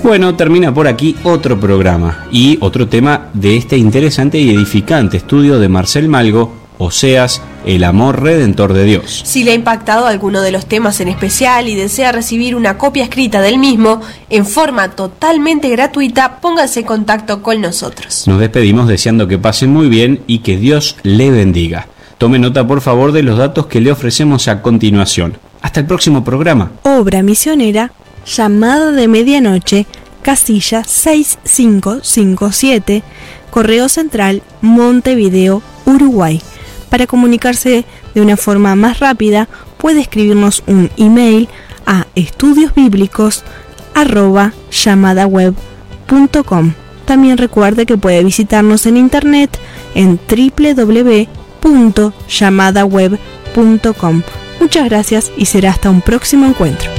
Bueno, termina por aquí otro programa y otro tema de este interesante y edificante estudio de Marcel Malgo, Oseas, el amor redentor de Dios. Si le ha impactado alguno de los temas en especial y desea recibir una copia escrita del mismo en forma totalmente gratuita, póngase en contacto con nosotros. Nos despedimos deseando que pasen muy bien y que Dios le bendiga. Tome nota por favor de los datos que le ofrecemos a continuación. Hasta el próximo programa. Obra misionera, Llamada de Medianoche, casilla 6557, Correo Central, Montevideo, Uruguay. Para comunicarse de una forma más rápida, puede escribirnos un email a estudiosbiblicos@llamadaweb.com. También recuerde que puede visitarnos en internet en www.llamadaweb.com. Muchas gracias y será hasta un próximo encuentro.